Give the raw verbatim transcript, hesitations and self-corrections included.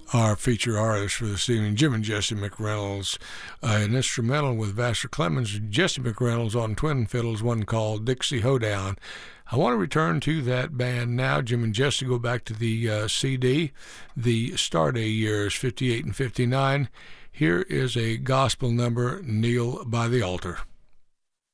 our feature artists for this evening, Jim and Jesse McReynolds, uh, an instrumental with Vassar Clemens and Jesse McReynolds on twin fiddles, one called Dixie Hoedown. I want to return to that band now. Jim and Jesse go back to the uh, C D, the Starday years, fifty-eight and fifty-nine. Here is a gospel number, Kneel by the Altar.